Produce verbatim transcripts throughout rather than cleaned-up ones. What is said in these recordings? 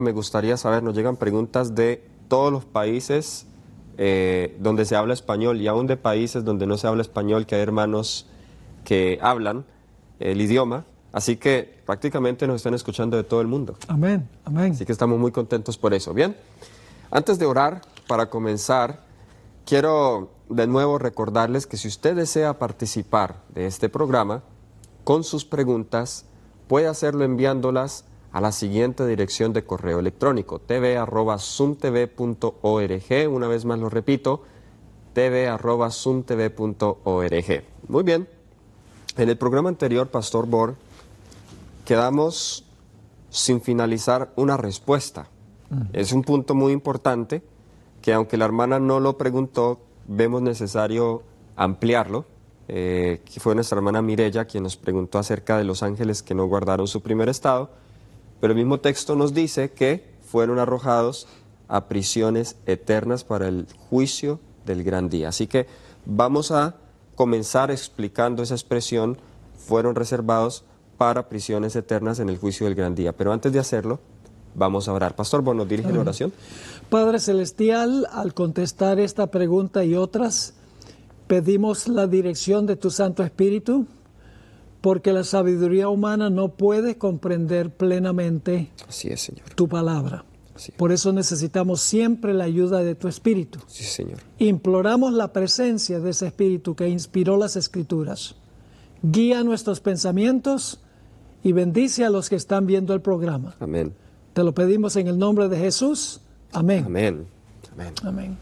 Me gustaría saber, nos llegan preguntas de todos los países eh, donde se habla español y aún de países donde no se habla español, que hay hermanos que hablan el idioma, así que prácticamente nos están escuchando de todo el mundo. Amén, amén. Así que estamos muy contentos por eso. Bien, antes de orar, para comenzar, quiero de nuevo recordarles que si usted desea participar de este programa, con sus preguntas, puede hacerlo enviándolas a la siguiente dirección de correo electrónico, t v arroba zoom t v punto org. Una vez más lo repito, t v arroba zoom t v punto org. Muy bien. En el programa anterior, Pastor Bor, quedamos sin finalizar una respuesta. Uh-huh. Es un punto muy importante que, aunque la hermana no lo preguntó, vemos necesario ampliarlo. Eh, que fue nuestra hermana Mirella quien nos preguntó acerca de los ángeles que no guardaron su primer estado, pero el mismo texto nos dice que fueron arrojados a prisiones eternas para el juicio del gran día. Así que vamos a comenzar explicando esa expresión, fueron reservados para prisiones eternas en el juicio del gran día. Pero antes de hacerlo, vamos a orar. Pastor, ¿vos nos dirige la oración? Padre Celestial, al contestar esta pregunta y otras, pedimos la dirección de tu Santo Espíritu, porque la sabiduría humana no puede comprender plenamente Así es, Señor. tu palabra. Así es. Por eso necesitamos siempre la ayuda de tu Espíritu. Sí, Señor. Imploramos la presencia de ese Espíritu que inspiró las Escrituras. Guía nuestros pensamientos y bendice a los que están viendo el programa. Amén. Te lo pedimos en el nombre de Jesús. Amén. Amén. Amén. Amén.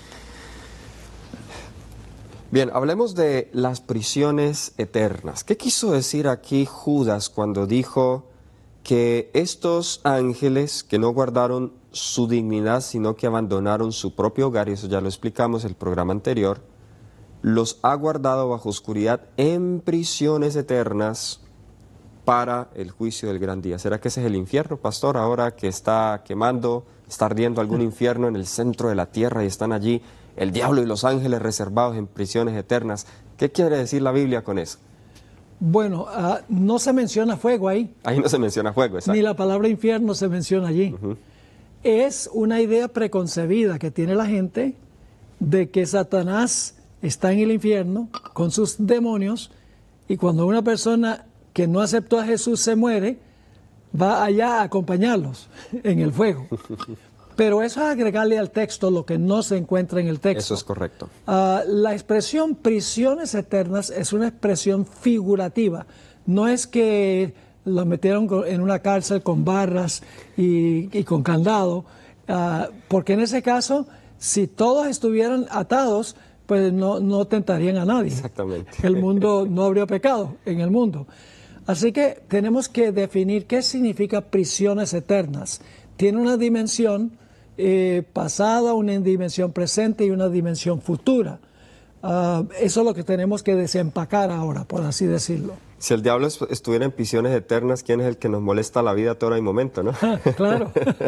Bien, hablemos de las prisiones eternas. ¿Qué quiso decir aquí Judas cuando dijo que estos ángeles que no guardaron su dignidad, sino que abandonaron su propio hogar, y eso ya lo explicamos en el programa anterior, los ha guardado bajo oscuridad en prisiones eternas para el juicio del gran día? ¿Será que ese es el infierno, pastor, ahora que está quemando, está ardiendo algún infierno en el centro de la tierra y están allí el diablo y los ángeles reservados en prisiones eternas? ¿Qué quiere decir la Biblia con eso? Bueno, uh, no se menciona fuego ahí. Ahí no se menciona fuego, exacto. Ni la palabra infierno se menciona allí. Uh-huh. Es una idea preconcebida que tiene la gente de que Satanás está en el infierno con sus demonios, y cuando una persona que no aceptó a Jesús se muere, va allá a acompañarlos en el fuego. Pero eso es agregarle al texto lo que no se encuentra en el texto. Eso es correcto. Uh, la expresión prisiones eternas es una expresión figurativa. No es que los metieron en una cárcel con barras y, y con candado, uh, porque en ese caso, si todos estuvieran atados, pues no, no tentarían a nadie. Exactamente. El mundo, no habría pecado en el mundo. Así que tenemos que definir qué significa prisiones eternas. Tiene una dimensión Eh, pasada, una dimensión presente y una dimensión futura. Uh, eso es lo que tenemos que desempacar ahora, por así decirlo. Si el diablo estuviera en prisiones eternas, ¿quién es el que nos molesta la vida a toda hora y momento, no? Claro.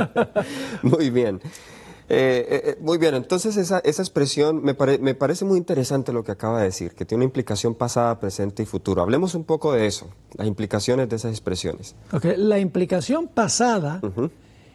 Muy bien. Eh, eh, muy bien, entonces esa, esa expresión me, pare, me parece muy interesante lo que acaba de decir, que tiene una implicación pasada, presente y futuro. Hablemos un poco de eso, las implicaciones de esas expresiones. Okay. La implicación pasada uh-huh.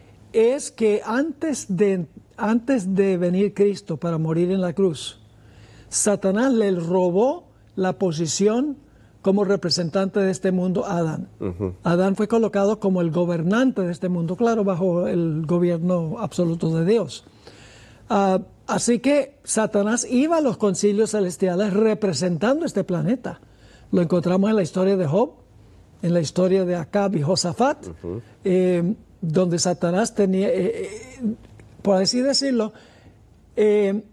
es que antes de, antes de venir Cristo para morir en la cruz, Satanás le robó la posición como representante de este mundo a Adán. Uh-huh. Adán fue colocado como el gobernante de este mundo, claro, bajo el gobierno absoluto de Dios. Uh, así que Satanás iba a los concilios celestiales representando este planeta. Lo encontramos en la historia de Job, en la historia de Acab y Josafat, uh-huh. eh, donde Satanás tenía, eh, eh, por así decirlo, eh,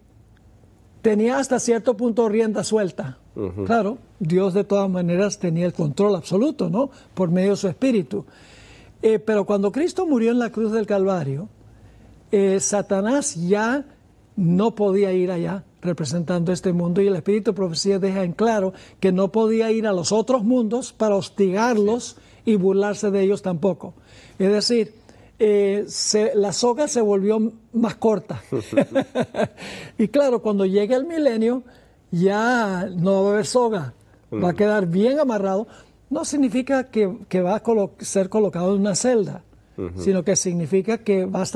tenía hasta cierto punto rienda suelta. Uh-huh. Claro, Dios de todas maneras tenía el control absoluto, ¿no? Por medio de su Espíritu. Eh, pero cuando Cristo murió en la cruz del Calvario, eh, Satanás ya no podía ir allá representando este mundo, y el Espíritu de Profecía deja en claro que no podía ir a los otros mundos para hostigarlos y burlarse de ellos tampoco. Es decir, eh, se, la soga se volvió más corta. Y claro, cuando llegue el milenio, ya no va a haber soga, va a quedar bien amarrado. No significa que, que va a colo- ser colocado en una celda, sino que significa que va a estar